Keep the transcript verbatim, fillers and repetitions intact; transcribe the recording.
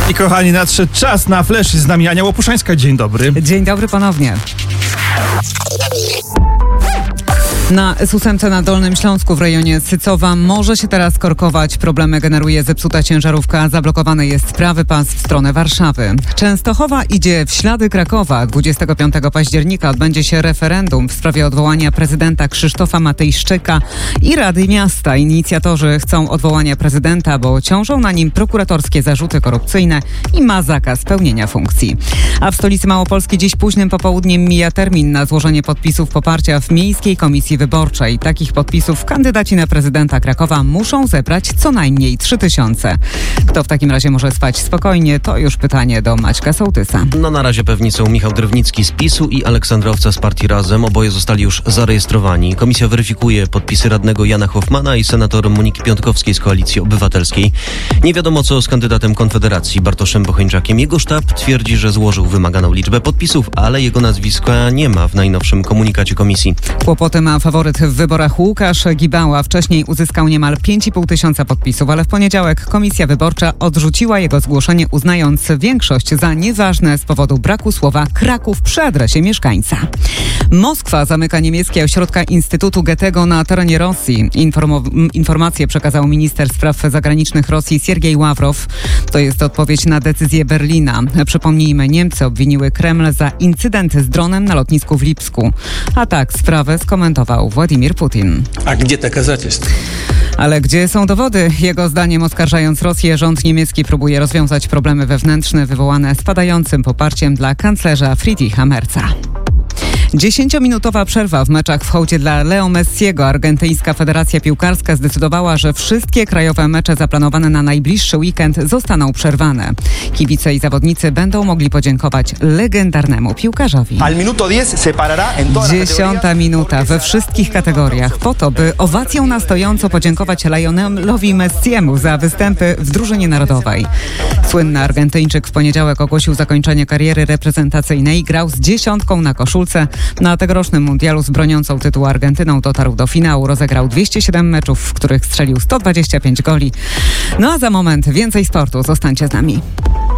I kochani, nadszedł czas na flash. Z nami Ania Łopuszańska. Dzień dobry. Dzień dobry ponownie. Na S ósemce na Dolnym Śląsku w rejonie Sycowa może się teraz korkować. Problemy generuje zepsuta ciężarówka. Zablokowany jest prawy pas w stronę Warszawy. Częstochowa idzie w ślady Krakowa. dwudziestego piątego października odbędzie się referendum w sprawie odwołania prezydenta Krzysztofa Matejszczyka i Rady Miasta. Inicjatorzy chcą odwołania prezydenta, bo ciążą na nim prokuratorskie zarzuty korupcyjne i ma zakaz pełnienia funkcji. A w stolicy Małopolski dziś późnym popołudniem mija termin na złożenie podpisów poparcia w Miejskiej Komisji Wyborczej. Takich podpisów kandydaci na prezydenta Krakowa muszą zebrać co najmniej trzy tysiące. Kto w takim razie może spać spokojnie, to już pytanie do Maćka Sołtysa. No na razie pewni są Michał Drewnicki z PiSu i Aleksandra Owca z Partii Razem. Oboje zostali już zarejestrowani. Komisja weryfikuje podpisy radnego Jana Hoffmana i senator Moniki Piątkowskiej z Koalicji Obywatelskiej. Nie wiadomo co z kandydatem Konfederacji Bartoszem Bocheńczakiem. Jego sztab twierdzi, że złożył wymaganą liczbę podpisów, ale jego nazwiska nie ma w najnowszym komunikacie komisji. Kłopoty ma faworyt w wyborach Łukasz Gibała. Wcześniej uzyskał niemal pięć i pół tysiąca podpisów, ale w poniedziałek Komisja Wyborcza odrzuciła jego zgłoszenie, uznając większość za nieważne z powodu braku słowa Kraków przy adresie mieszkańca. Moskwa zamyka niemieckie ośrodka Instytutu Goethego na terenie Rosji. Informo- informację przekazał minister spraw zagranicznych Rosji Siergiej Ławrow. To jest odpowiedź na decyzję Berlina. Przypomnijmy, Niemcy obwiniły Kreml za incydent z dronem na lotnisku w Lipsku. A tak sprawę skomentował Władimir Putin. A gdzie doказательства? Ale gdzie są dowody? Jego zdaniem, oskarżając Rosję, rząd niemiecki próbuje rozwiązać problemy wewnętrzne wywołane spadającym poparciem dla kanclerza Friedricha Merza. Dziesięciominutowa przerwa w meczach w hołdzie dla Leo Messiego. Argentyńska Federacja Piłkarska zdecydowała, że wszystkie krajowe mecze zaplanowane na najbliższy weekend zostaną przerwane. Kibice i zawodnicy będą mogli podziękować legendarnemu piłkarzowi. Dziesiąta minuta we wszystkich kategoriach po to, by owacją na stojąco podziękować Lionelowi Messiemu za występy w drużynie narodowej. Słynny Argentyńczyk w poniedziałek ogłosił zakończenie kariery reprezentacyjnej. Grał z dziesiątką na koszulce. Na tegorocznym mundialu z broniącą tytułu Argentyną dotarł do finału. Rozegrał dwieście siedem meczów, w których strzelił sto dwadzieścia pięć goli. No a za moment więcej sportu. Zostańcie z nami.